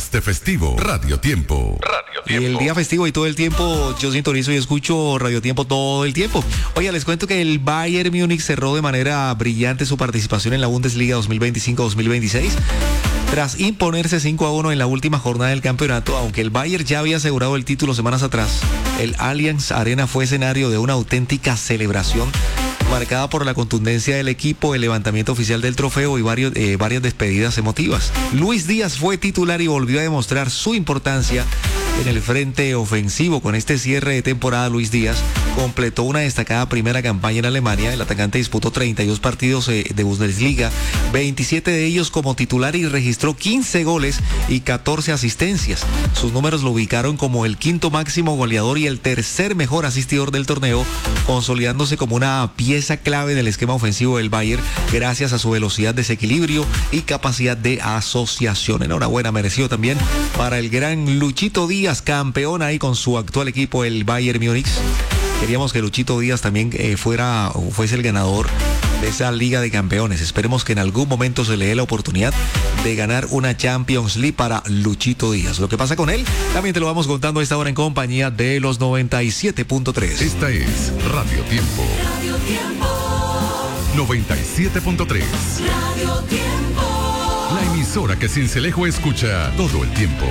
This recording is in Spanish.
Estamos de festivo. Radio Tiempo. Radio Y el día festivo y todo el tiempo yo sintonizo y escucho Radio Tiempo todo el tiempo. Oiga, les cuento que el Bayern Múnich cerró de manera brillante su participación en la Bundesliga 2025-2026. Tras imponerse 5-1 en la última jornada del campeonato, aunque el Bayern ya había asegurado el título semanas atrás, el Allianz Arena fue escenario de una auténtica celebración marcada por la contundencia del equipo, el levantamiento oficial del trofeo y varias despedidas emotivas. Luis Díaz fue titular y volvió a demostrar su importancia en el frente ofensivo. Con este cierre de temporada, Luis Díaz completó una destacada primera campaña en Alemania. El atacante disputó 32 partidos de Bundesliga, 27 de ellos como titular y registró 15 goles y 14 asistencias. Sus números lo ubicaron como el quinto máximo goleador y el tercer mejor asistidor del torneo, consolidándose como una pieza clave del esquema ofensivo del Bayern gracias a su velocidad, desequilibrio y capacidad de asociación. Enhorabuena, merecido también para el gran Luchito Díaz, campeón ahí con su actual equipo, el Bayern Múnich. Queríamos que Luchito Díaz también fuese el ganador de esa Liga de Campeones. Esperemos que en algún momento se le dé la oportunidad de ganar una Champions League para Luchito Díaz. Lo que pasa con él, también te lo vamos contando a esta hora en compañía de los 97.3. Esta es Radio Tiempo. Radio Tiempo. 97.3. Radio Tiempo. La emisora que Sincelejo escucha todo el tiempo.